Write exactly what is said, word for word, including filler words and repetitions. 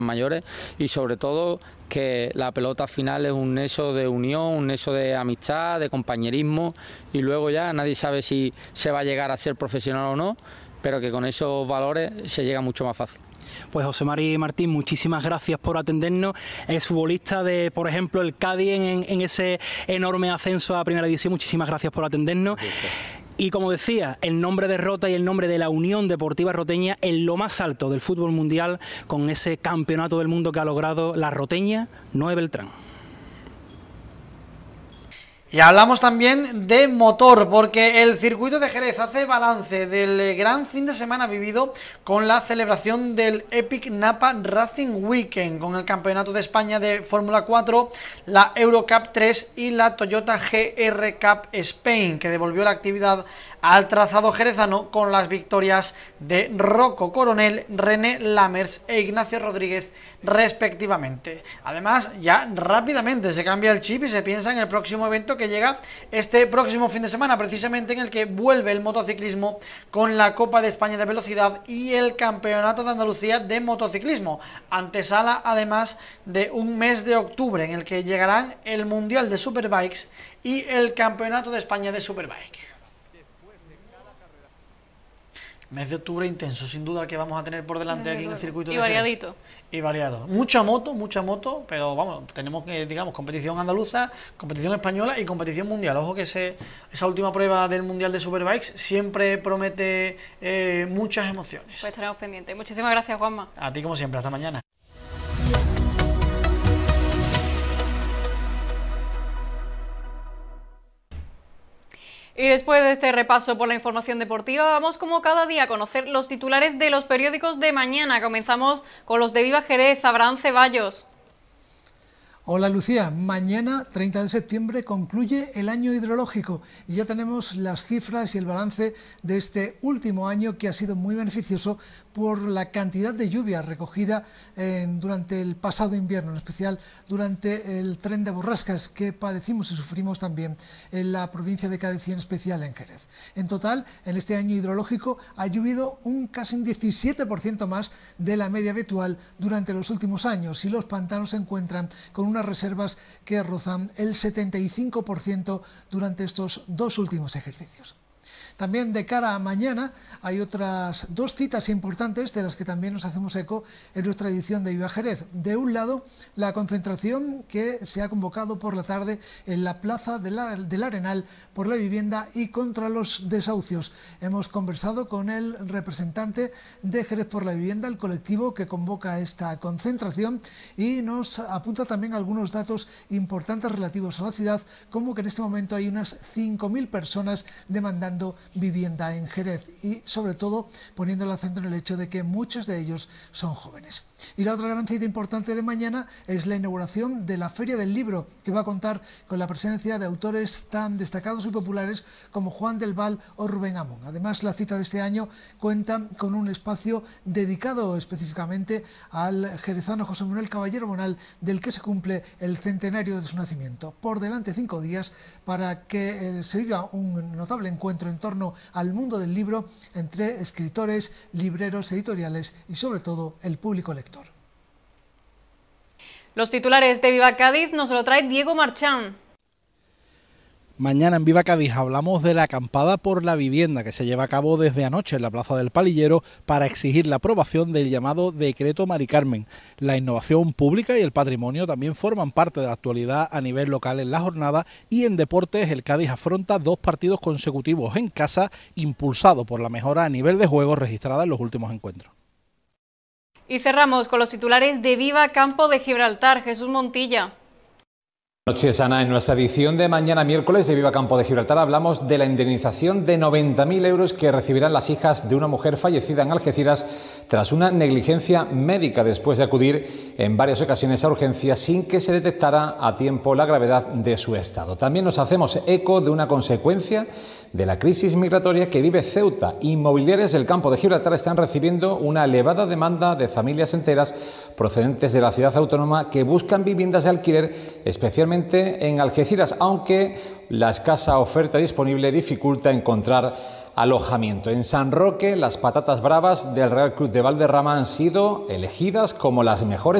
mayores y sobre todo que la pelota final es un nexo de unión, un nexo de amistad, de compañerismo y luego ya nadie sabe si se va a llegar a ser profesional o no, pero que con esos valores se llega mucho más fácil. Pues José Mari Martín, muchísimas gracias por atendernos. Es futbolista de, por ejemplo, el Cádiz en, en ese enorme ascenso a Primera División. Muchísimas gracias por atendernos. Y como decía, el nombre de Rota y el nombre de la Unión Deportiva Roteña en lo más alto del fútbol mundial con ese campeonato del mundo que ha logrado la Roteña Noé Beltrán. Y hablamos también de motor, porque el circuito de Jerez hace balance del gran fin de semana vivido con la celebración del Epic Napa Racing Weekend, con el Campeonato de España de Fórmula cuatro, la Eurocup tres y la Toyota G R Cup Spain, que devolvió la actividad al trazado jerezano con las victorias de Rocco Coronel, René Lammers e Ignacio Rodríguez respectivamente. Además, ya rápidamente se cambia el chip y se piensa en el próximo evento que llega este próximo fin de semana, precisamente en el que vuelve el motociclismo con la Copa de España de Velocidad y el Campeonato de Andalucía de Motociclismo, antesala además de un mes de octubre en el que llegarán el Mundial de Superbikes y el Campeonato de España de Superbike. Mes de octubre intenso, sin duda, que vamos a tener por delante aquí en el circuito de Jerez. Y variadito. Y variado. Mucha moto, mucha moto, pero vamos, tenemos que, digamos, competición andaluza, competición española y competición mundial. Ojo que ese, esa última prueba del Mundial de Superbikes siempre promete eh, muchas emociones. Pues estaremos pendientes. Muchísimas gracias, Juanma. A ti como siempre, hasta mañana. Y después de este repaso por la información deportiva, vamos como cada día a conocer los titulares de los periódicos de mañana. Comenzamos con los de Viva Jerez, Abraham Ceballos. Hola Lucía, mañana treinta de septiembre concluye el año hidrológico y ya tenemos las cifras y el balance de este último año que ha sido muy beneficioso por la cantidad de lluvia recogida en, durante el pasado invierno, en especial durante el tren de borrascas que padecimos y sufrimos también en la provincia de Cádiz y en especial en Jerez. En total, en este año hidrológico ha llovido un casi un diecisiete por ciento más de la media habitual durante los últimos años y los pantanos se encuentran con unas reservas que rozan el setenta y cinco por ciento durante estos dos últimos ejercicios. También de cara a mañana hay otras dos citas importantes de las que también nos hacemos eco en nuestra edición de Viva Jerez. De un lado, la concentración que se ha convocado por la tarde en la plaza de la, del Arenal por la vivienda y contra los desahucios. Hemos conversado con el representante de Jerez por la Vivienda, el colectivo que convoca esta concentración, y nos apunta también algunos datos importantes relativos a la ciudad, como que en este momento hay unas cinco mil personas demandando vivienda en Jerez y sobre todo poniendo el acento en el hecho de que muchos de ellos son jóvenes. Y la otra gran cita importante de mañana es la inauguración de la Feria del Libro, que va a contar con la presencia de autores tan destacados y populares como Juan del Val o Rubén Amón. Además, la cita de este año cuenta con un espacio dedicado específicamente al jerezano José Manuel Caballero Bonal, del que se cumple el centenario de su nacimiento. Por delante cinco días para que eh, se viva un notable encuentro en torno al mundo del libro entre escritores, libreros, editoriales y sobre todo el público lector. Los titulares de Viva Cádiz nos lo trae Diego Marchán. Mañana en Viva Cádiz hablamos de la acampada por la vivienda que se lleva a cabo desde anoche en la Plaza del Palillero para exigir la aprobación del llamado Decreto Mari Carmen. La innovación pública y el patrimonio también forman parte de la actualidad a nivel local en la jornada, y en deportes el Cádiz afronta dos partidos consecutivos en casa, impulsado por la mejora a nivel de juego registrada en los últimos encuentros. Y cerramos con los titulares de Viva Campo de Gibraltar, Jesús Montilla. Buenas noches, Ana. En nuestra edición de mañana miércoles de Viva Campo de Gibraltar hablamos de la indemnización de noventa mil euros que recibirán las hijas de una mujer fallecida en Algeciras tras una negligencia médica después de acudir en varias ocasiones a urgencias sin que se detectara a tiempo la gravedad de su estado. También nos hacemos eco de una consecuencia de la crisis migratoria que vive Ceuta. Inmobiliarias del Campo de Gibraltar están recibiendo una elevada demanda de familias enteras procedentes de la ciudad autónoma que buscan viviendas de alquiler, especialmente en Algeciras, aunque la escasa oferta disponible dificulta encontrar alojamiento. En San Roque, las patatas bravas del Real Cruz de Valderrama han sido elegidas como las mejores